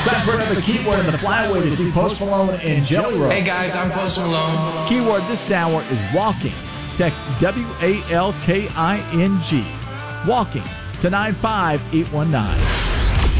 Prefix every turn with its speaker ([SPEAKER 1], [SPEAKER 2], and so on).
[SPEAKER 1] Time for another keyword in the flyway to see Post Malone and Jelly Roll.
[SPEAKER 2] Hey guys, I'm Post Malone.
[SPEAKER 1] Keyword this hour is walking. Text WALKING. Walking to 95819.